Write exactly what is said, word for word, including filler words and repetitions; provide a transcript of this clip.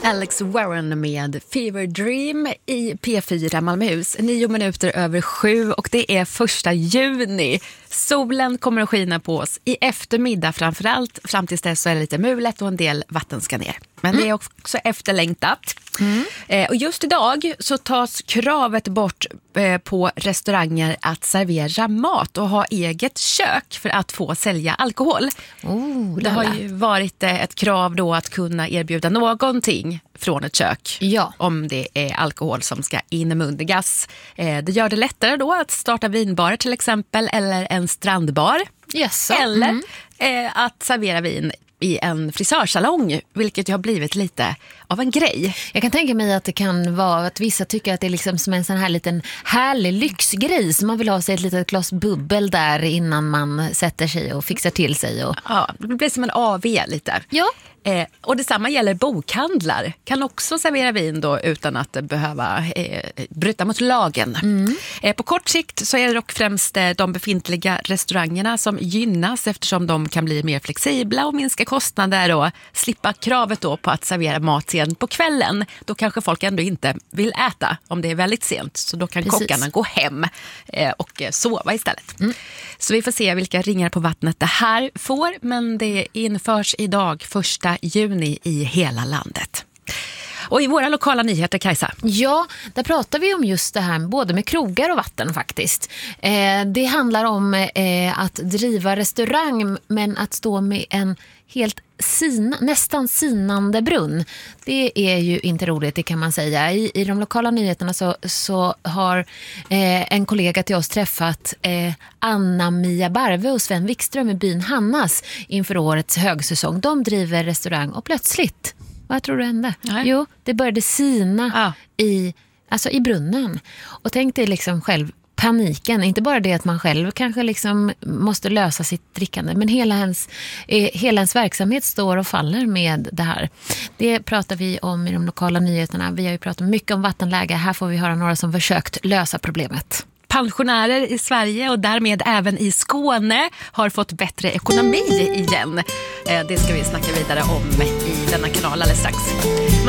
Alex Warren med Fever Dream i P fyra Malmöhus. Nio minuter över sju och det är första juni. Solen kommer att skina på oss i eftermiddag framförallt. Fram tills dess så är det lite mulet och en del vatten ska ner. Men mm. det är också efterlängtat. Mm. Eh, och just idag så tas kravet bort eh, på restauranger att servera mat och ha eget kök för att få sälja alkohol. Oh, det har ju varit eh, ett krav då att kunna erbjuda någonting från ett kök, ja, om det är alkohol som ska inmundigas. Eh, det gör det lättare då att starta vinbar till exempel, eller en strandbar. Yes, eller mm. eh, att servera vin i en frisörsalong, vilket ju har blivit lite av en grej. Jag kan tänka mig att det kan vara att vissa tycker att det är liksom som en sån här liten härlig lyxgrej, så man vill ha sig ett litet glas bubbel där innan man sätter sig och fixar till sig. Och... Ja, det blir som en A V lite. Ja. Eh, och detsamma gäller bokhandlar. Kan också servera vin då utan att behöva eh, bryta mot lagen. Mm. Eh, på kort sikt så är det dock främst eh, de befintliga restaurangerna som gynnas, eftersom de kan bli mer flexibla och minska kostnader och slippa kravet då på att servera mat sen på kvällen. Då kanske folk ändå inte vill äta om det är väldigt sent. Så då kan Precis. kockarna gå hem eh, och eh, sova istället. Mm. Så vi får se vilka ringar på vattnet det här får. Men det införs idag första juni i hela landet. Och i våra lokala nyheter, Kajsa? Ja, där pratar vi om just det här både med krogar och vatten faktiskt. Eh, det handlar om eh, att driva restaurang, men att stå med en helt sin, nästan sinande brunn. Det är ju inte roligt, det kan man säga. I, i de lokala nyheterna så, så har eh, en kollega till oss träffat eh, Anna-Mia Barve och Sven Wikström i byn Hannas inför årets högsäsong. De driver restaurang och plötsligt, vad tror du hände? Nej. Jo, det började sina ah. i, alltså i brunnen. Och tänk dig liksom själv paniken, inte bara det att man själv kanske liksom måste lösa sitt drickande, men hela ens, eh, hela ens verksamhet står och faller med det här. Det pratar vi om i de lokala nyheterna. Vi har ju pratat mycket om vattenläge. Här får vi höra några som försökt lösa problemet. Pensionärer i Sverige och därmed även i Skåne har fått bättre ekonomi igen. Det ska vi snacka vidare om i denna kanal alldeles strax.